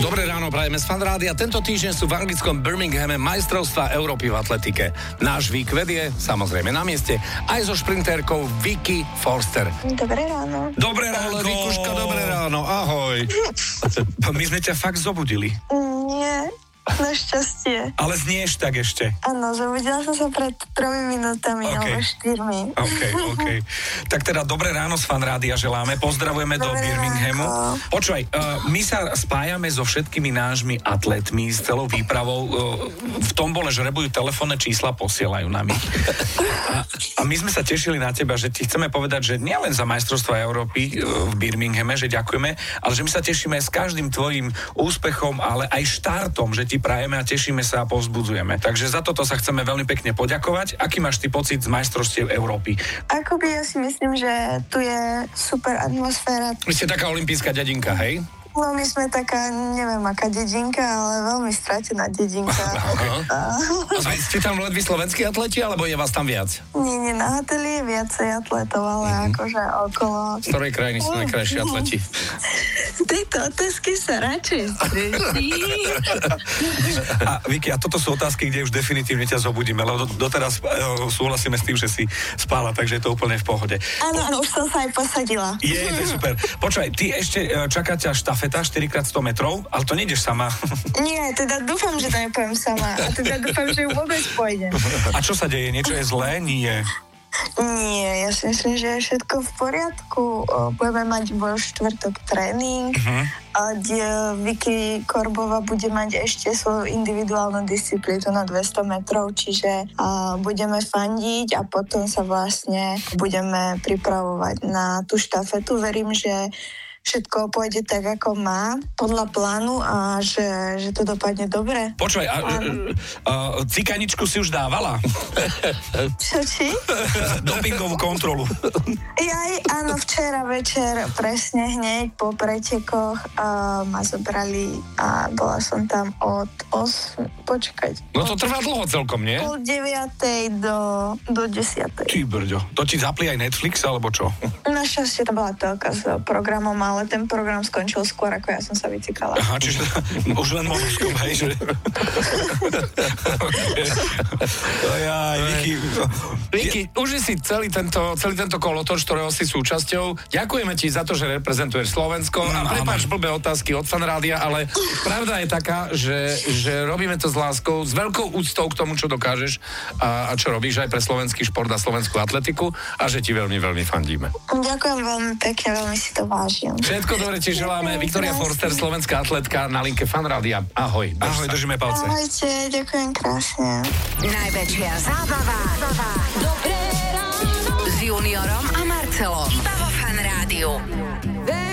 Dobré ráno, prajeme z Fanrádia. Tento týždeň sú v anglickom Birminghame majstrovstvá Európy v atletike. Náš výkvet je samozrejme na mieste aj so šprintérkou Vicky Forster. Dobré ráno. Dobré ráno, Vikuška, dobré ráno, ahoj. My sme ťa fakt zobudili. Nie, našťastie. Ale znieš tak ešte. Áno, zobudila som sa pred 3 minútami, alebo 4. OK. Tak teda dobré ráno z Fanrádia želáme. Pozdravujeme do Birminghamu. Počúvaj, my sa spájame so všetkými nášmi atletmi, s celou výpravou. V tombole žrebujú telefónne čísla, posielajú nám ich. A my sme sa tešili na teba, že ti chceme povedať, že nielen za majstrovstvá Európy v Birminghame, že ďakujeme, ale že my sa tešíme s každým tvojim úspechom, ale aj štartom, že ti prajeme a tešíme sa a povzbudzujeme. Takže za toto sa chceme veľmi pekne poďakovať. Aký máš ty pocit z majstrovstiev Európy? Akoby ja si myslím, že tu je super atmosféra. Vy ste taká olympijská dedinka, hej? No my sme taká, neviem aká dedinka, ale veľmi stratená dedinka. A ste tam len vy slovenskí atleti, alebo je vás tam viac? Nie, na hoteli je viacej atletov, ale akože okolo. Z ktorej krajiny sú najkrajší atleti? Z tejto otázky sa radšej stretí. A Vicky, a toto sú otázky, kde už definitívne ťa zobudíme, lebo doteraz súhlasíme s tým, že si spála, takže je to úplne v pohode. Áno, už som sa aj posadila. To je super. Počúvaj, ty ešte čaká ťa štafeta 4x100 metrov, ale to nejdeš sama. Nie, teda dúfam, že to nepôjdem sama. A teda dúfam, že ju vôbec pôjdem. A čo sa deje? Niečo je zlé? Nie. Nie, ja si myslím, že je všetko v poriadku. Budeme mať vo štvrtok tréning. A Vicky Korbová bude mať ešte svoju individuálnu disciplínu na 200 metrov, čiže budeme fandiť a potom sa vlastne budeme pripravovať na tú štafetu. Verím, že všetko pôjde tak, ako má, podľa plánu a že to dopadne dobre. Počúvaj, cikaničku si už dávala? Či? Dopingovú kontrolu. Áno, včera večer, presne hneď po pretekoch ma zobrali a bola som tam od 8, počkať. No to trvá dlho celkom, nie? 8:30 do 10:00. Ty brďo, to ti zapli aj Netflix, alebo čo? Našťastie to bola telka s programom, ale ten program skončil skôr, ako ja som sa vycikala. Aha, čiže už len možnosťom, hej, že... Vicky, uži si celý tento kolotoč, ktorého si súčasťou. Ďakujeme ti za to, že reprezentuješ Slovensko. A prepáč blbé otázky od Fanrádia, ale pravda je taká, že robíme to s láskou, s veľkou úctou k tomu, čo dokážeš a čo robíš aj pre slovenský šport a slovenskú atletiku a že ti veľmi, veľmi fandíme. Ďakujem veľmi pekne, veľmi si to vážim. Všetko dobre ti želáme. Viktória Forster, slovenská atletka na linke Fanrádia. Ahoj. Ahoj, držíme palce. Ahojte, ďakujem krásne. Najväčšia zábava. Dobré ráno. S Juniorom a Marcelom. Iba vo Fanrádiu.